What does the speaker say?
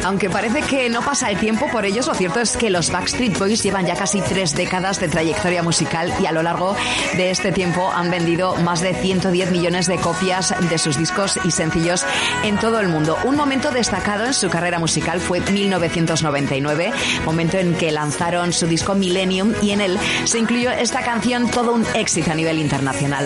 Aunque parece que no pasa el tiempo por ellos, lo cierto es que los Backstreet Boys llevan ya casi 3 décadas de trayectoria musical y a lo largo de este tiempo han vendido más de 110 millones de copias de sus discos y sencillos en todo el mundo. Un momento destacado en su carrera musical fue 1999, momento en que lanzaron su disco Millennium y en él se incluyó esta canción, todo un éxito a nivel internacional.